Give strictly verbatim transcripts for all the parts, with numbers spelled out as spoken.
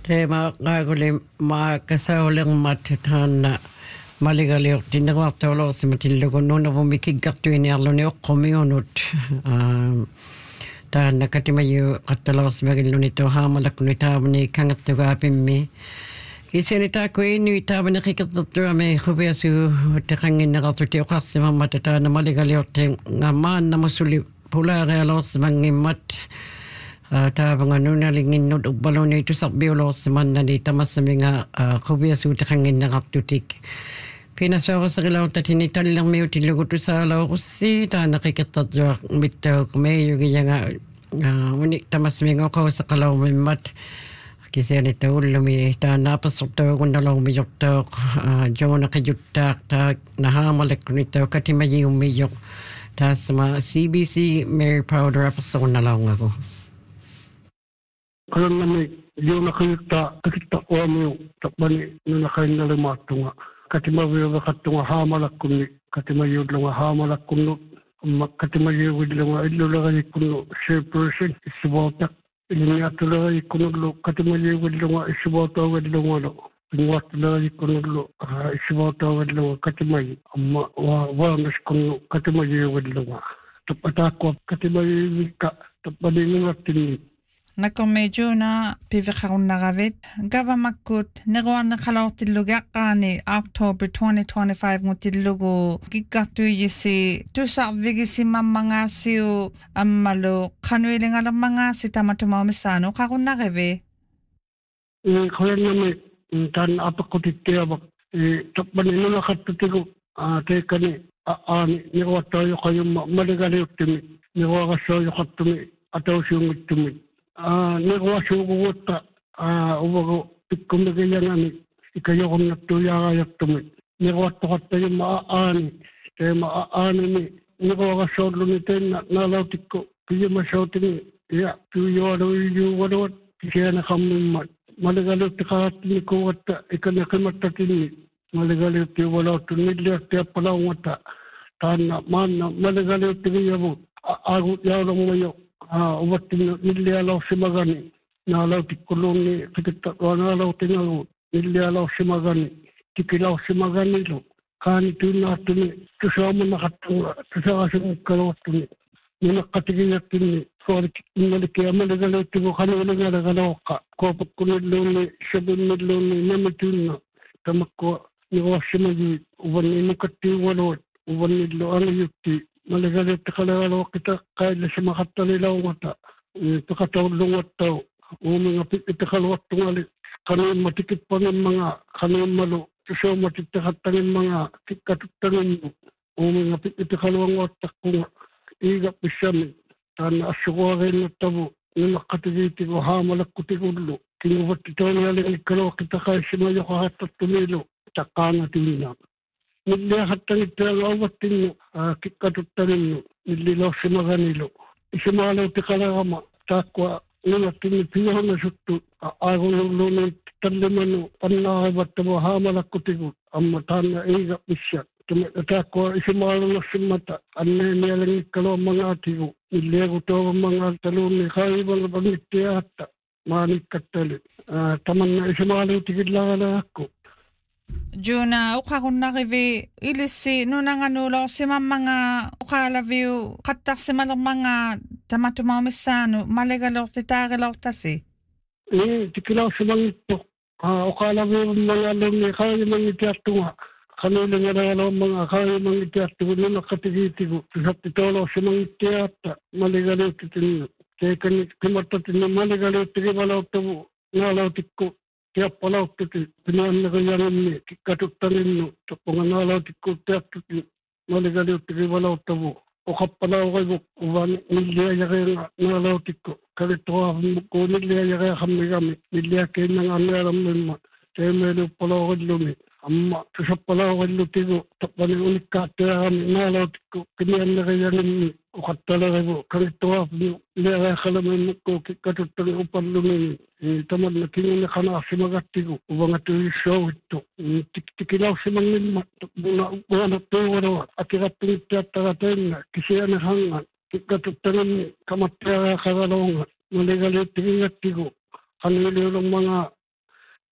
Te ma ngaguli ma kasaulang matana maligali tinawatolo simatilgo nuna vumikigatu ini arloni oqomiunut ta nakatimayu qatalos magiluni to hamalakuni taabni kangattuga pimmi kiseni ta ko inu taabni qikattu ame khubiasu taqanginneratu ti oqarsima matata maligali otte ngamanna musuli pulare alos mangimmat taabanga nunalinginnut ubbaluni tusarbiulos mannani tamassaminga khubiasu taqanginnerartutik Pinasaurusarilau tatini tallermi utilugutusaalaurusi taanaqikittarluaq mittauk meeyugiyanga unik tamasminga qawsaqalaumimmat kisiani taullumi taanaapassortagunnalaumijortauq joonaqijuttaaq taak nahaamalakkunittau katimajiummiyuq taassama C B C Mary Powder apassornalaungagu Kalannami joonaqijutta akittaqquamiu taqbani nunaqainnalimaattunga Katimawiyo katunga hamalakkunni katimayudlunga hamalakkunnu amma katimayudlunga illulaga ikkunnu chairperson isibota ilmiatulaga ikkunnu katimayudlunga isibota wedlunga pinwatulaga ikkunnu isibota wedlunga katimayi amma wa wellness kunnu katimayudlunga tapatakwa katimayuwika tapaningattinni Nakomejuna pivikharunnagavet gavamakut neruanna khalortillugaqaani October twenty twenty-five ngutillugu gikkattuiyisi tusarvigisi mammangasiu ammalu qanuilingalermangasi tamatumaumissanu qarunnagave e khoyannami tan apaqutittiavaq e tappaninuna khattutigu teekani aani neruattaayu qayumma maligaliuttimi neruagassaayu qattumi atausiungittumi Ah, negwasuguutta ah ubago pikkumigiyangani ikayogonnattu yaagayattumi negwattoqattayumma aani teema aani ni negwagasolluni tenna naalautikku piyimasootini ya tuyoaluiyuugaluat kisiana qammimmat maligaluutti qaattini kuugatta ikanaqimattatini maligaluutti walauttu nilliarti appalaungatta taanna maanna maligaluuttigiyavu aagu yaulongmayo Ah, ubatin nilialaw si magani nalaw tikuluni kita nalaw tinaw nilialaw si magani tikilaw si magani lo kani tuna tuni tusama nakatunga tusama kalawtuni ninakatigiyatini for ingalike amalagalaw tigo kanilagalaw ka kopakkuniluni sabuniluni namatuna tamakko niwasimaji ubani nukatti walot ubani lo angayutti Malagalit kalawalo kita kaila sa makatalilawata tukatawlungattaw uminga itakalwattungali kanun matikit pa ng mga kanun malo so matitakatangin mga kikatutangin mo uminga itakalwangatak kung igap isyami tan asyuwarin na tabo nilakatigiti ko hamalakutigulo kinubat ito ngaling ikalaw kita kaya simayo kahatat tumilo takanga tingina Nilli hattanittaaga awattinnu kikkatuttanimnu nillilaw simaganilo isimalaw tikalagama taakwa nunattinni piyahuna suttu aagunulluuni tallimanu pannaaqibattamo haamalakkutigu amma taanna iiga issa taakwa isimalungassimmata anneemialangikkaloo mangaatigu nilliagu tooga mangaaltaluunni kaayibanga pangittiyahatta maanikkattali tamanna isimaalaw tigillagalaakku Juna uqarunnarivi ilisi nunanganulo simamanga uqalaviu qattaksimalermanga tamatumaumissanu malegalortitaarilortasi e tikilaw simangitto uqalaviu mangalunni qaayimangitiartunga qanulingalagalo manga qaayimangitiartugu nunaqatigitigu tusattitolo simangittiaatta malegalutitinnu teekani kimartatinnu malegalutigibalauttavu naalautikku tiappalaututi pinaannagayanganni kikkatuttanginnu tappunganaalautikku tiattuti maligaliuttigi valauttavu oqappalaugaivu uvani nilliayaqeenga naalautikku kalittoqaafumukku nilliayaqeaqammigami nilliakkiinnangaanniarammimma teemeeliuppalauqillumi amma tusappalauqillutigu tappani unikkaattiaqami naalautikku piniannagayanginni oqattalagivu kalittoqaafumu liaqeaqalamimukku kikkatuttagi upallumini tamanna kingina kana simagattigu ubangatu showittu tikilaw simangimma buna buna tewara akirappingittattagatenna kisiana hangan kikkatuttanganni kamattaga kagalonga maligalettigigattigu kanilulong mga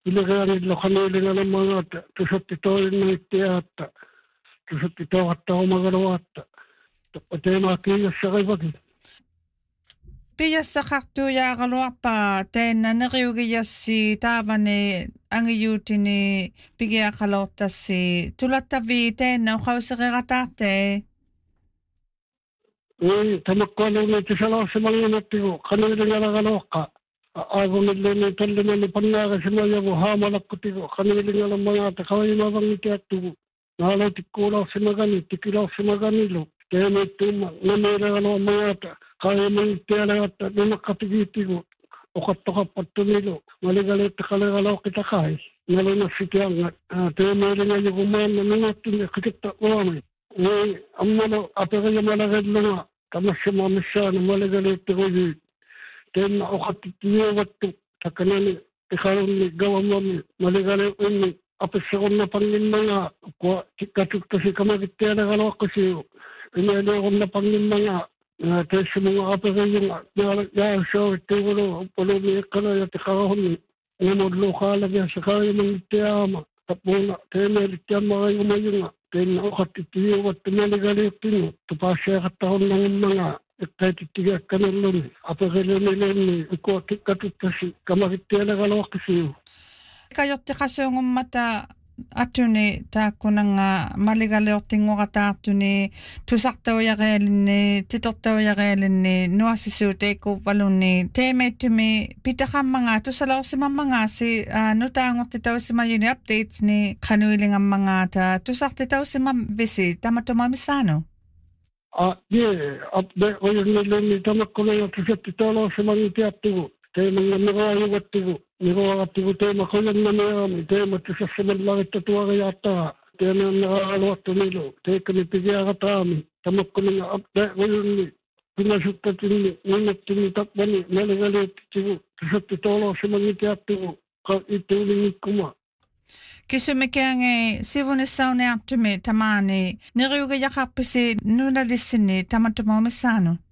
Ilagayarilla kanuilingala mga tusot itoin na itiata. Tusot ito katta umagarawata. Tapatay makiyas sa kaibagi. Piyas sa kaktu ya kaluapa tena nariugiyas si tavane angiyuti ni pigia kalota si tulatavi tena ukausakiratate. Ni tamakkualo ni tisala sa mga natigo kanuilingala kaloka. Ako nilini talina ni pannaga si mayago hamalakutigo kanuilingala mga takaway mabang itiatugo. Nalay tikulaw si magani tikilaw si maganilo. Kaya may tuma namiragalo mga kaya may tiyala at namakapigitigo o katokapattumilo. Maligalit kalagalaw kita kay. Nalina si tiyang tayo may rin nga yuguman na nangatin kita ulamay. Ngay amalo apagaya malagad lang kamas siya mamisa na maligalit ko yun. Tayo na o katitiyo wato takanani ikaroon ni gawa mami maligalit uni. Apasyakon na pangin mga kwa katuk kasi kamagitera kalaw kasi inalakon na pangin mga tayo sa mga apagayong nalayasaw tiguro pulumiyak ka na yati kakahon nga modloka lagyan sa kaya mga tiyama tapuna tayo na lityan mga yumayunga tayo na o katitiyo at pinaligalit tino tupasya katahon ng mga tayo titigas ka ng luni apagayon nila ni kwa katuk kasi kamagitera kalaw kasi Kayotti kasungum mata atuni taakunanga maligaleortingo kataatuni tusartau yaqealinni titortau yaqealinni nuassisuuteikku valunni teemeettumi pitaqammanga tusalorsimammanga si nutaangortitaussimayuni updates ni qanuilingammanga ta tusartitausimam visi tamatumamissaano ah ye update oyunni tamakkunanga tusattitolorsimangitiattugu tayo mga nangayugattigu Nirwakatigo tayo makulang na mayami, tayo matisasaman lang itutuwa kaya ata, tayo na nakakalawat tumilo, tayo kanipigya katami, tamak ko na update ko yun ni, pinasuktatin ni, ngunit tinitakpan ni, naligalit itigo, tasat itolo sa mga itiatigo, kag itulingit kuma. Kisumikiange sivunissauни artumi tamani, niriuga yakapisi nunalisini tamatumomisano.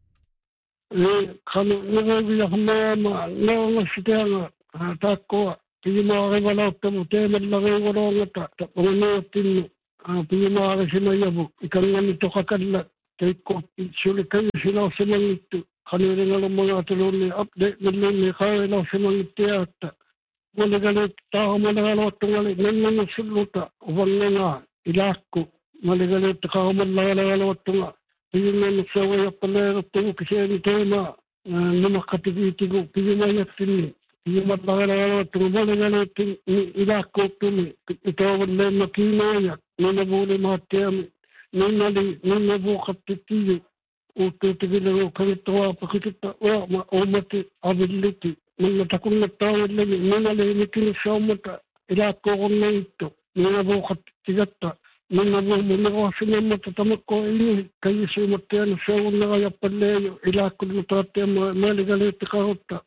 Eh, kami niriuga yakamama, nawangasitanga, Takko, piyumaki wala tamu tema lagi wala ngata. Tapangano tin piyumaki sinayabu. Ikan nga nito kakadla. Takko, suli kayo sila sa mga ito. Kanina nga lang mga tulong ni update nila ni kaya lang sa mga ito. Wala galit tao malagalaw at tungalit. Nan nga suluta. Uwang nga nga ilako. Malagalit tao malagalaw at tunga. Piyum nga nagsaway at palero tungo kasi ang tema na makatibitigo. Piyumay at tini. Yung matbagalaw at tumabalagal at ilako tumi. Ito ang nakinaya. Nanabuli mga tiyami. Nanali, nanabukat titiyo. Ututigil ako kanitawa pakikita. O, maumati, ability. Nang natakong natawad lang. Nanali, nikinisyaw mata. Ilako ko na ito. Nanabukat tigata. Nanabuli na kasi na matatamak ko ini. Kayo siya matiyan. Siya na kaya palayo. Ilako na tatay maligalit karota.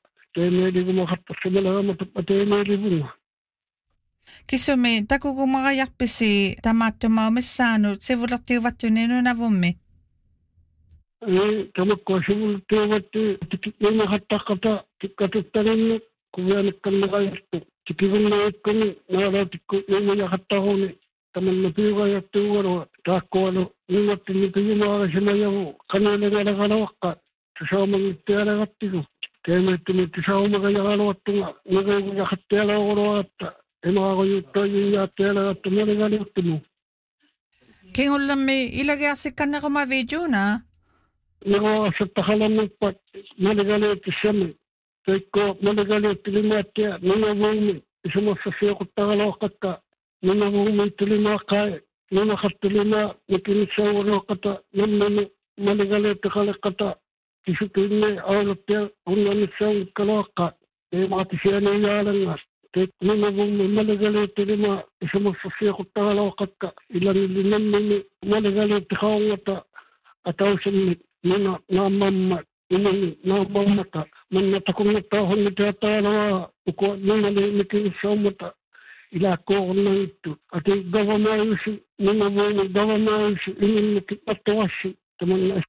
Kisumi takukumagayakpisi tamattumaumissaanu sivulertiuvattuni nunavummi. Eh tamakko sivulertiuvatti tikkiinaqattaqqata tikkatuttarinni kuvianikkalnaqayartu tikivunnaikkomi naalatikku iimajaqattaruuni tamanna piugayartuugaruga taakkualu nimattinni piyumaagasinayavu kanuulingalaqalawaqqa tusaamangittialagattigu Teemettumi tisaumakayaqaluattunga nagayakattialaoruatta emaqayuttayiyyaattialagatta maligaliuttimu. Kingullammi ilagiarsikkannequmaviijuna? Naqaasattakhalamuppat maligaliuttissami teikko maligaliuttilimaattia nanavuumi isumassasiuquttaqaloqqakka nanavuumi tilimaaqqa nanaqattilimaa nikinissauruoqqata nammanu maligaliuttaqaleqqata Kisukinne auluttia unnanissaan kalaqqa ee maatisiana yaalangas te nunavum malagaleettilima isumassasiaquttaraloqqakka ilanillinannimi malagaleettiqaungata atausimmi nuna naamamma inani naamammata mannatakungattaahunni teattaalawa ukua nunali nikinissaumata ilaakkoornaittu ati gavamaayusi nunavumi gavamaayusi ininni attawassi Teman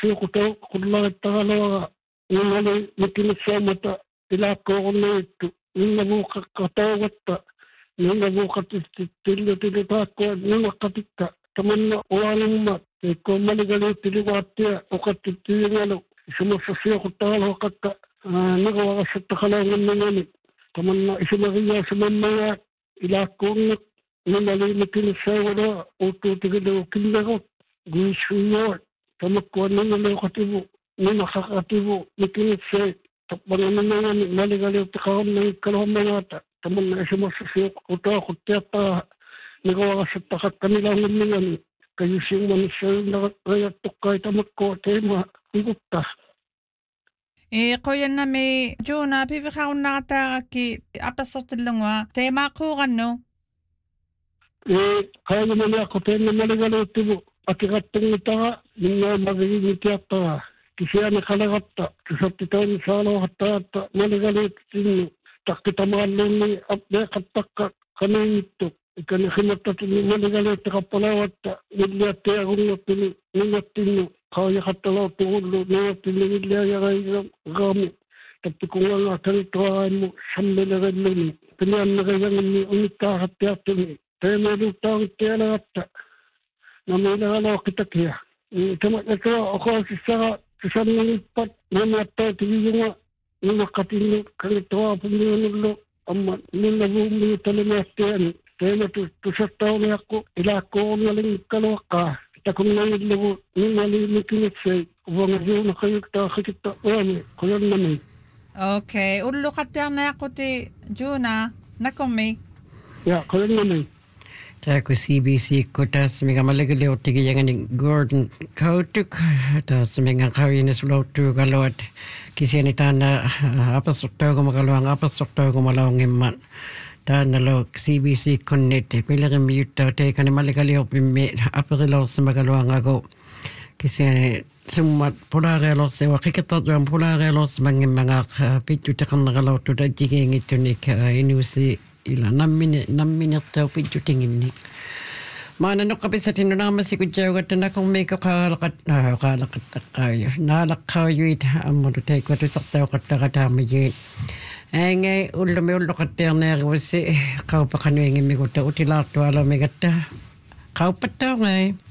isumassasiaqutau qullaqittaqalawaga nunali nikinissaumata ilaakkoornaitu ninga vuka katawatta ninga vuka tillu tillu taakko ninga katikka tamanna oalumma ko maligali tillu wattia okatti tiingalo isumassa siokutaalo kakka niga wagasatta kalaanganngani tamanna isumariya sumammaa ilaakkuunga nimali nikin sawala ututigilo killago guisuyo tamakko ninga lokatibu nina kakatibu nikin say tapangangangani maligali takaon kalahomangata tamanna isumassa siokutaakuttiatta niga wagasatta kakkanilaanganngani kayusing manusia na kaya tukay tamakko tema ngutta. E koyan na may Juna pivikaon na kata ki apasotilungwa tema ko kano. E kaya naman ako tema maligalo tibo akigatong ita yung magiging tiyata kisiya nakalagatta kisati taon salo hatta maligalo tinyo takita malong ni apde katakka kanang ito. Ikan hinata tini maligalo takapalawatta niliate agungotini ningatinu kaya katalaw tulo ningatinu niliaya gami tapi kung nga kanituan mo sambelagan luni pinaan na kayang ni unika hatiatini tayo malutang tiyalawatta na may nangalaw kita kaya itamat na kaya ako sisa sisan nilipat na nata tiyunga ninakatinu kanituan puminulo amma ninabumi talimatian Kaya tusattaw niya ako, ilako naling kalawaka. Takong nangidlawo, ninalimukinit siya, uwang yun na kayo kita, uwang, kuyan namin. Okay, ulo ka na ako ti Juna, nakomi. Ya, kuyan namin. Taku C B C ko tas mga malagali o tigi yang ni Gordon Kautuk tas mga kawinis lautu kalawat kisi ni tana apa sokto ko makalawang apa sokto ko malawang iman. Tana lo C B C connect pila ka mute te kan malagali o pimi apa lo sa makalawang ako kisi sumat pula gelo se wakikita tuan pula gelo sa mga mga pitu tekan nakalautu da jiging ito ni inusi ila namin namin taw pidyo tingin ni mana no kapisa tinunama si kutyaw at na kung may kakalakat na kakalakat kayo nalakaw yun amuro tayo ko ito saksaw katakatama yun ay ngay ulo may ulo katayang na si kaw pa kanuingin mi kuta utilato alam may gata kaw pa tayo ngay